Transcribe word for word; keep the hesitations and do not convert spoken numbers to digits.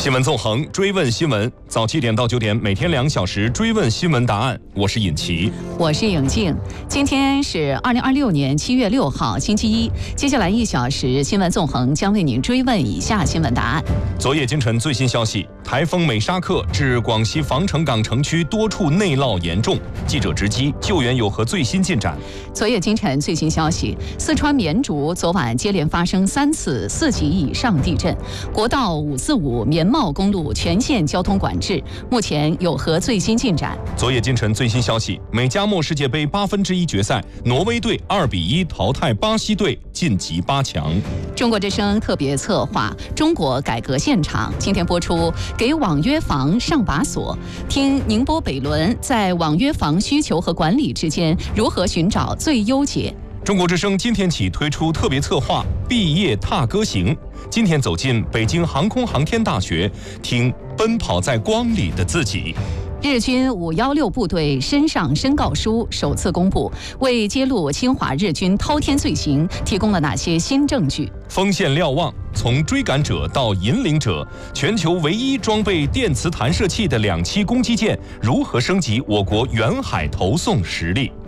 新闻纵横，追问新闻，早七点到九点，每天两小时追问新闻答案。我是尹奇， 我是颖静。今天是二零二六年七月六号，星期一。接下来一小时，新闻纵横将为您追问以下新闻答案。 昨夜今晨最新消息，台风美沙克致广西防城港城区多处内涝严重，记者直击救援有何最新进展？ 昨夜今晨最新消息，四川绵竹昨晚接连发生三次四级以上地震，国道五四五绵茂公路全线交通管制，目前有何最新进展？ 昨夜今晨最新消息，美加墨世界杯八分之一决赛，挪威队二比一淘汰巴西队，晋级八强。 中国之声特别策划《中国改革现场》今天播出，给网约房上把锁，听宁波北仑在网约房需求和管理之间如何寻找最优解。 中国之声今天起推出特别策划《毕业踏歌行》，今天走进北京航空航天大学，听奔跑在光里的自己。 日军五一六部队身上申告书首次公布，为揭露侵华日军滔天罪行提供了哪些新证据？ 锋线瞭望，从追赶者到引领者，全球唯一装备电磁弹射器的两栖攻击舰如何升级我国远海投送实力？